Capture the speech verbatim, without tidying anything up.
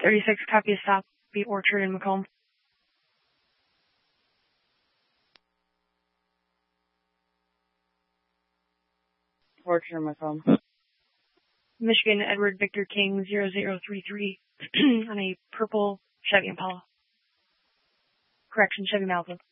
thirty-six, copy a stop, be Orchard and Macomb. Orchard and Macomb. Michigan, Edward Victor King, zero zero three three, on a purple Chevy Impala. Correction, Chevy Malibu.